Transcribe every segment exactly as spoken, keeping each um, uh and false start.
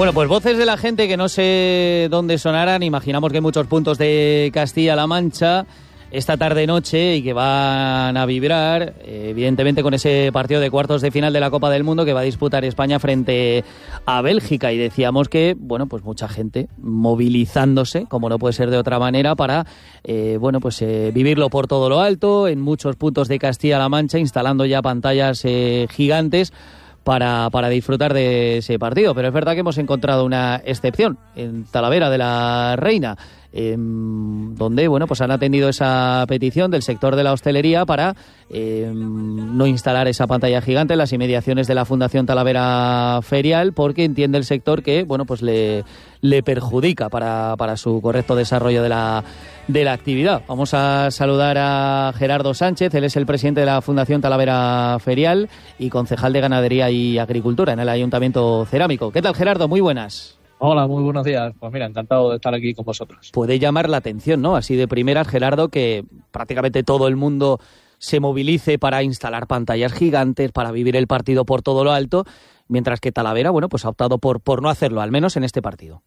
Bueno, pues voces de la gente que no sé dónde sonarán. Imaginamos que hay muchos puntos de Castilla-La Mancha esta tarde-noche y que van a vibrar, evidentemente, con ese partido de cuartos de final de la Copa del Mundo que va a disputar España frente a Bélgica. Y decíamos que, bueno, pues mucha gente movilizándose, como no puede ser de otra manera, para, eh, bueno, pues eh, vivirlo por todo lo alto, en muchos puntos de Castilla-La Mancha, instalando ya pantallas eh, gigantes para, para disfrutar de ese partido. Pero es verdad que hemos encontrado una excepción en Talavera de la Reina, Eh, donde bueno pues han atendido esa petición del sector de la hostelería para eh, no instalar esa pantalla gigante en las inmediaciones de la Fundación Talavera Ferial, porque entiende el sector que bueno pues le, le perjudica para, para su correcto desarrollo de la, de la actividad. Vamos a saludar a Gerardo Sánchez, él es el presidente de la Fundación Talavera Ferial y concejal de Ganadería y Agricultura en el Ayuntamiento Cerámico. ¿Qué tal, Gerardo? Muy buenas. Hola, muy buenos días. Pues mira, encantado de estar aquí con vosotros. Puede llamar la atención, ¿no? Así de primeras, Gerardo, que prácticamente todo el mundo se movilice para instalar pantallas gigantes, para vivir el partido por todo lo alto, mientras que Talavera, bueno, pues ha optado por, por no hacerlo, al menos en este partido.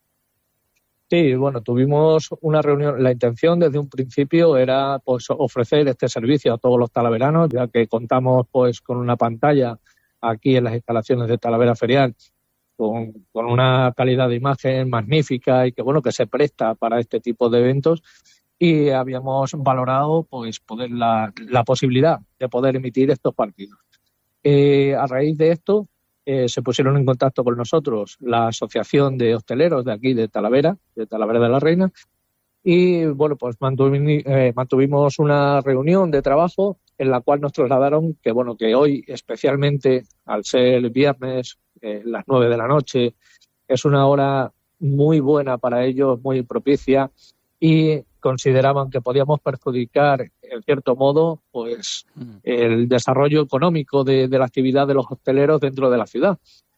Sí, bueno, tuvimos una reunión. La intención desde un principio era pues ofrecer este servicio a todos los talaveranos, ya que contamos pues con una pantalla aquí en las instalaciones de Talavera Ferial, Con, con una calidad de imagen magnífica y que bueno que se presta para este tipo de eventos, y habíamos valorado pues poder la, la posibilidad de poder emitir estos partidos. Eh, a raíz de esto eh, se pusieron en contacto con nosotros la Asociación de Hosteleros de aquí de Talavera, de Talavera de la Reina, y bueno pues mantuvimos, eh, mantuvimos una reunión de trabajo en la cual nos trasladaron que bueno que hoy, especialmente al ser viernes, eh, las nueve de la noche, es una hora muy buena para ellos, muy propicia, y consideraban que podíamos perjudicar en cierto modo pues mm. el desarrollo económico de, de la actividad de los hosteleros dentro de la ciudad.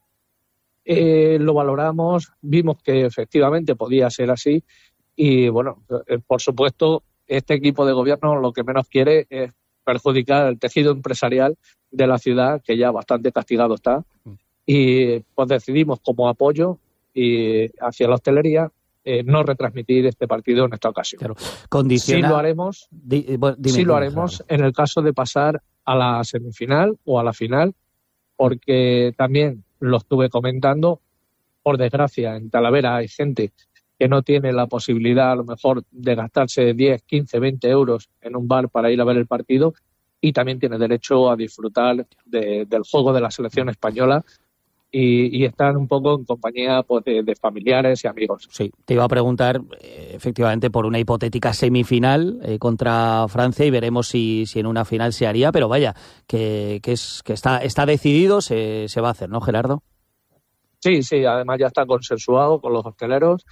Eh, lo valoramos, vimos que efectivamente podía ser así, y bueno, eh, por supuesto, este equipo de gobierno lo que menos quiere es perjudicar el tejido empresarial de la ciudad, que ya bastante castigado está, y pues decidimos como apoyo y hacia la hostelería eh, no retransmitir este partido en esta ocasión. Claro. Condiciona... Sí lo haremos, Di, bueno, dime, sí lo haremos claro. En el caso de pasar a la semifinal o a la final, porque también lo estuve comentando, por desgracia en Talavera hay gente que no tiene la posibilidad a lo mejor de gastarse diez, quince, veinte euros en un bar para ir a ver el partido, y también tiene derecho a disfrutar de, del juego de la selección española y, y estar un poco en compañía pues, de, de familiares y amigos. Sí, te iba a preguntar eh, efectivamente por una hipotética semifinal eh, contra Francia, y veremos si, si en una final se haría, pero vaya, que, que, es, que está, está decidido, se, se va a hacer, ¿no, Gerardo? Sí, sí, además ya está consensuado con los hosteleros.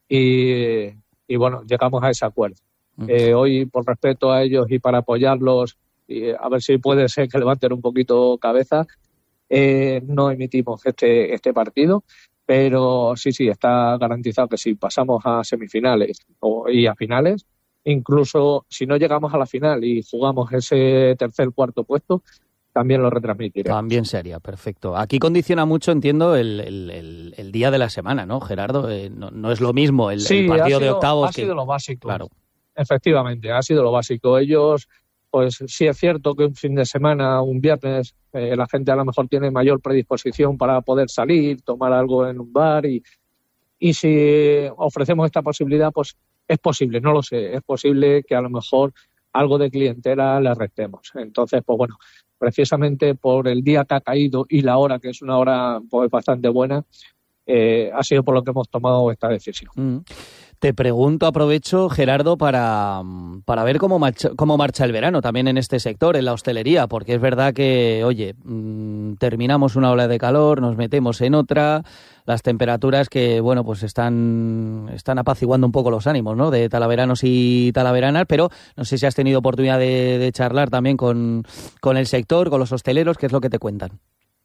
Y, y bueno, llegamos a ese acuerdo. Mm. Eh, hoy, por respeto a ellos y para apoyarlos, y a ver si puede ser que levanten un poquito cabeza, eh, no emitimos este, este partido, pero sí, sí, está garantizado que si pasamos a semifinales o, y a finales, incluso si no llegamos a la final y jugamos ese tercer, cuarto puesto, también lo retransmitiremos. También sería, perfecto. Aquí condiciona mucho, entiendo, el, el, el, el día de la semana, ¿no, Gerardo? Eh, no, no es lo mismo el, sí, el partido sido, de octavos. Ha que... sido lo básico. Claro. Efectivamente, ha sido lo básico. Ellos, pues sí es cierto que un fin de semana, un viernes, eh, la gente a lo mejor tiene mayor predisposición para poder salir, tomar algo en un bar, y, y si ofrecemos esta posibilidad, pues es posible, no lo sé, es posible que a lo mejor algo de clientela le restemos. Entonces, pues bueno, precisamente por el día que ha caído y la hora, que es una hora pues bastante buena, eh, ha sido por lo que hemos tomado esta decisión. Mm. Te pregunto, aprovecho, Gerardo, para, para ver cómo marcha, cómo marcha el verano también en este sector, en la hostelería, porque es verdad que, oye, mmm, terminamos una ola de calor, nos metemos en otra, las temperaturas que, bueno, pues están, están apaciguando un poco los ánimos, ¿no?, de talaveranos y talaveranas, pero no sé si has tenido oportunidad de, de charlar también con, con el sector, con los hosteleros, ¿qué es lo que te cuentan?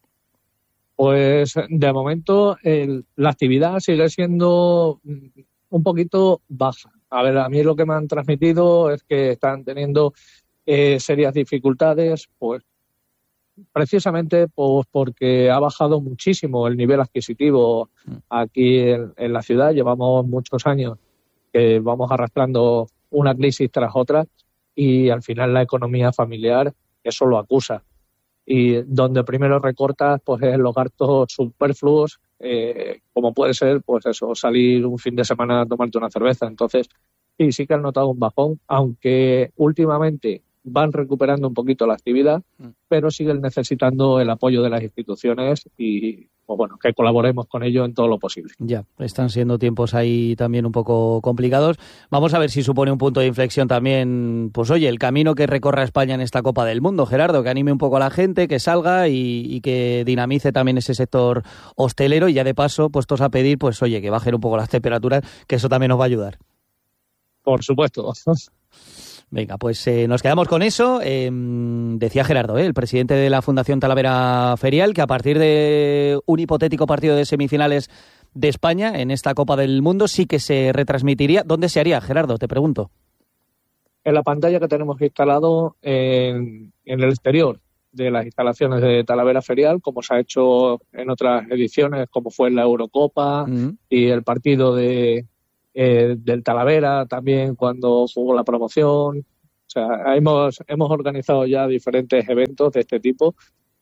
Pues, de momento, el, la actividad sigue siendo un poquito baja. A ver, a mí lo que me han transmitido es que están teniendo eh, serias dificultades, pues precisamente pues porque ha bajado muchísimo el nivel adquisitivo aquí en, en la ciudad. Llevamos muchos años que vamos arrastrando una crisis tras otra y al final la economía familiar eso lo acusa. Y donde primero recortas pues es los gastos superfluos, eh, como puede ser pues eso, salir un fin de semana a tomarte una cerveza. Entonces sí, sí que han notado un bajón, aunque últimamente van recuperando un poquito la actividad, pero siguen necesitando el apoyo de las instituciones y pues bueno, que colaboremos con ello en todo lo posible. Ya, están siendo tiempos ahí también un poco complicados. Vamos a ver si supone un punto de inflexión también, pues oye, el camino que recorra España en esta Copa del Mundo, Gerardo, que anime un poco a la gente, que salga y, y que dinamice también ese sector hostelero y ya de paso, puestos a pedir, pues oye, que bajen un poco las temperaturas, que eso también nos va a ayudar. Por supuesto. Venga, pues eh, nos quedamos con eso. Eh, decía Gerardo, eh, el presidente de la Fundación Talavera Ferial, que a partir de un hipotético partido de semifinales de España en esta Copa del Mundo sí que se retransmitiría. ¿Dónde se haría, Gerardo? Te pregunto. En la pantalla que tenemos instalado en, en el exterior de las instalaciones de Talavera Ferial, como se ha hecho en otras ediciones, como fue en la Eurocopa uh-huh. y el partido de... Eh, del Talavera también cuando jugó la promoción. O sea, hemos, hemos organizado ya diferentes eventos de este tipo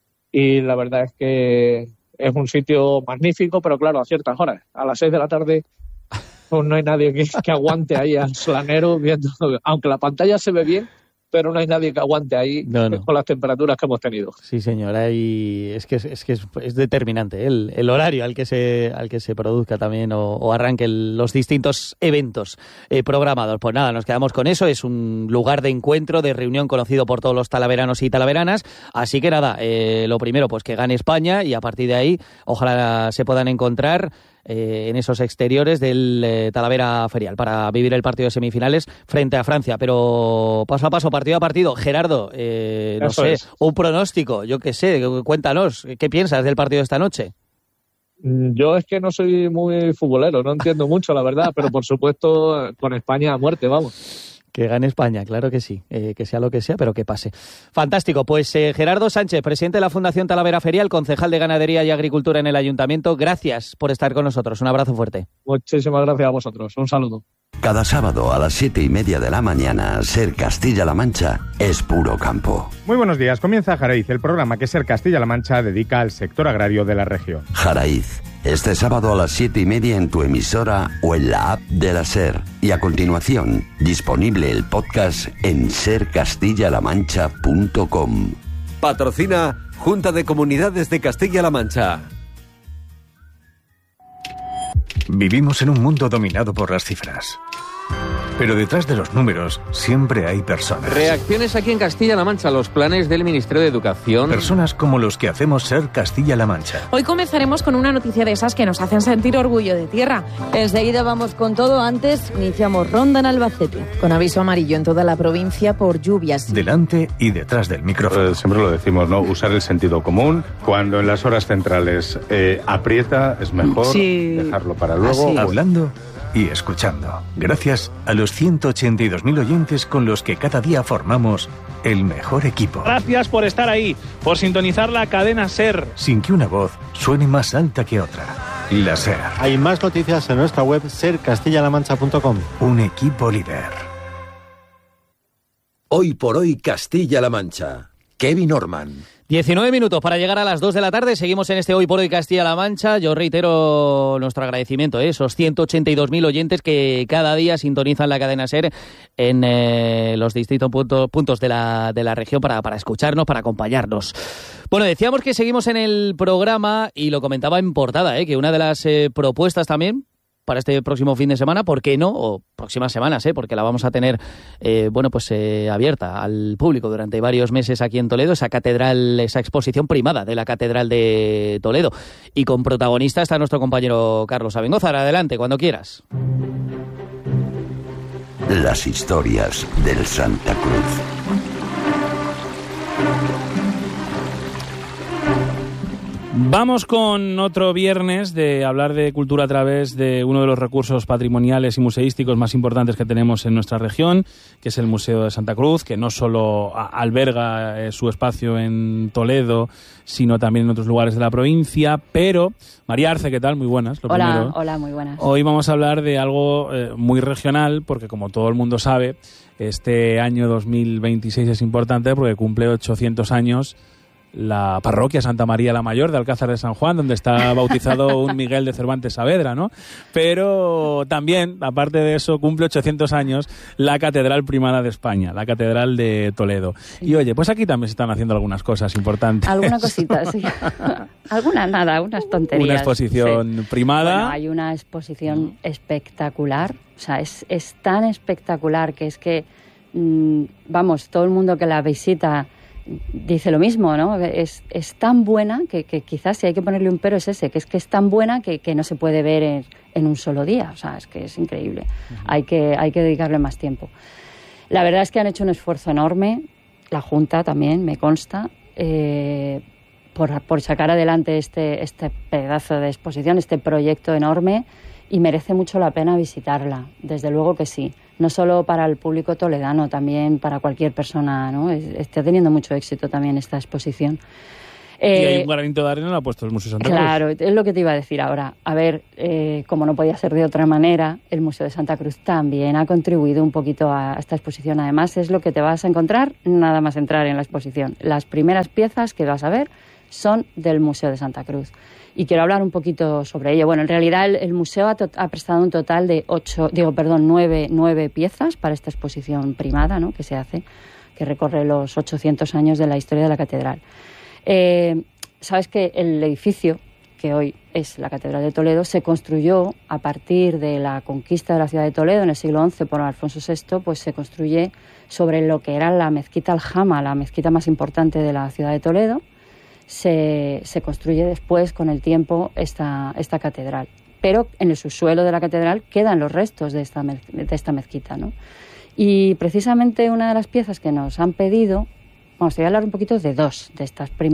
y la verdad es que es un sitio magnífico, pero claro, a ciertas horas. A las seis de la tarde pues no hay nadie que, que aguante ahí al slanero viendo, aunque la pantalla se ve bien, pero no hay nadie que aguante ahí no, no. con las temperaturas que hemos tenido. Sí, señor, hay... es que es, es, que es, es determinante el, el horario al que se al que se produzca también o, o arranquen los distintos eventos eh, programados. Pues nada, nos quedamos con eso. Es un lugar de encuentro, de reunión conocido por todos los talaveranos y talaveranas. Así que nada, eh, lo primero, pues que gane España y a partir de ahí ojalá se puedan encontrar Eh, en esos exteriores del eh, Talavera Ferial para vivir el partido de semifinales frente a Francia, pero paso a paso, partido a partido. Gerardo, eh, no Eso sé, es. un pronóstico, yo qué sé, cuéntanos, ¿qué piensas del partido de esta noche? Yo es que no soy muy futbolero, no entiendo mucho, la verdad, pero por supuesto con España a muerte, vamos. Que gane España, claro que sí, eh, que sea lo que sea, pero que pase. Fantástico, pues eh, Gerardo Sánchez, presidente de la Fundación Talavera Ferial, concejal de Ganadería y Agricultura en el Ayuntamiento, gracias por estar con nosotros, un abrazo fuerte. Muchísimas gracias a vosotros, un saludo. Cada sábado a las siete y media de la mañana, Ser Castilla-La Mancha es puro campo. Muy buenos días, comienza Jaraiz, el programa que Ser Castilla-La Mancha dedica al sector agrario de la región. Jaraiz, este sábado a las siete y media en tu emisora o en la app de la Ser. Y a continuación, disponible el podcast en ser castilla la mancha punto com. Patrocina Junta de Comunidades de Castilla-La Mancha. Vivimos en un mundo dominado por las cifras. Pero detrás de los números siempre hay personas. Reacciones aquí en Castilla-La Mancha a los planes del Ministerio de Educación. Personas como los que hacemos Ser Castilla-La Mancha. Hoy comenzaremos con una noticia de esas que nos hacen sentir orgullo de tierra. Enseguida vamos con todo. Antes iniciamos ronda en Albacete. Con aviso amarillo en toda la provincia por lluvias. Delante y detrás del micrófono. Eh, siempre lo decimos, ¿no? Usar el sentido común. Cuando en las horas centrales eh, aprieta, es mejor sí. dejarlo para luego. Hablando y escuchando. Gracias a los ciento ochenta y dos mil oyentes con los que cada día formamos el mejor equipo. Gracias por estar ahí, por sintonizar la cadena SER. Sin que una voz suene más alta que otra. La SER. Hay más noticias en nuestra web ser castilla la mancha punto com. Un equipo líder. Hoy por hoy Castilla-La Mancha. Kevin Orman. diecinueve minutos para llegar a las dos de la tarde. Seguimos en este Hoy por Hoy Castilla-La Mancha. Yo reitero nuestro agradecimiento a ¿eh? esos ciento ochenta y dos mil oyentes que cada día sintonizan la cadena SER en eh, los distintos puntos, puntos de la, de la región para, para escucharnos, para acompañarnos. Bueno, decíamos que seguimos en el programa y lo comentaba en portada, ¿eh? que una de las eh, propuestas también para este próximo fin de semana, ¿por qué no? O próximas semanas, ¿eh? porque la vamos a tener eh, bueno, pues eh, abierta al público durante varios meses aquí en Toledo, esa catedral, esa exposición primada de la Catedral de Toledo. Y con protagonista está nuestro compañero Carlos Abengózar. Adelante, cuando quieras. Las historias del Santa Cruz. Vamos con otro viernes de hablar de cultura a través de uno de los recursos patrimoniales y museísticos más importantes que tenemos en nuestra región, que es el Museo de Santa Cruz, que no solo alberga eh, su espacio en Toledo, sino también en otros lugares de la provincia. Pero, María Arce, ¿qué tal? Muy buenas. Lo hola, primero. Hola, muy buenas. Hoy vamos a hablar de algo eh, muy regional, porque como todo el mundo sabe, este año dos mil veintiséis es importante porque cumple ochocientos años la parroquia Santa María la Mayor de Alcázar de San Juan, donde está bautizado un Miguel de Cervantes Saavedra, ¿no? Pero también, aparte de eso, cumple ochocientos años la Catedral Primada de España, la Catedral de Toledo. Y oye, pues aquí también se están haciendo algunas cosas importantes. Alguna cosita, sí. Alguna nada, unas tonterías. Una exposición sí. primada. Bueno, hay una exposición espectacular, o sea, es, es tan espectacular que es que, mmm, vamos, todo el mundo que la visita dice lo mismo, ¿no? Es, es tan buena que, que quizás si hay que ponerle un pero es ese, que es que es tan buena que, que no se puede ver en, en un solo día. O sea, es que es increíble. Uh-huh. Hay que, hay que dedicarle más tiempo. La verdad es que han hecho un esfuerzo enorme, la Junta también, me consta, eh, por, por sacar adelante este, este pedazo de exposición, este proyecto enorme, y merece mucho la pena visitarla, desde luego que sí. No solo para el público toledano, también para cualquier persona, ¿no? Está teniendo mucho éxito también esta exposición. Eh, y hay un granito de arena lo ha puesto el Museo de Santa Cruz. Claro, es lo que te iba a decir ahora. A ver, eh, como no podía ser de otra manera, el Museo de Santa Cruz también ha contribuido un poquito a esta exposición. Además, es lo que te vas a encontrar nada más entrar en la exposición. Las primeras piezas que vas a ver son del Museo de Santa Cruz. Y quiero hablar un poquito sobre ello. Bueno, en realidad el, el museo ha, to- ha prestado un total de ocho, digo, perdón, nueve, nueve piezas para esta exposición primada, ¿no? Que se hace, que recorre los ochocientos años de la historia de la catedral. Eh, Sabes que el edificio, que hoy es la Catedral de Toledo, se construyó a partir de la conquista de la ciudad de Toledo en el siglo once por Alfonso sexto, pues se construye sobre lo que era la mezquita Aljama, la mezquita más importante de la ciudad de Toledo. Se, se construye después, con el tiempo, esta, esta catedral. Pero en el subsuelo de la catedral quedan los restos de esta, de esta mezquita, ¿no? Y precisamente una de las piezas que nos han pedido, vamos, te voy a hablar un poquito de dos de estas primeras.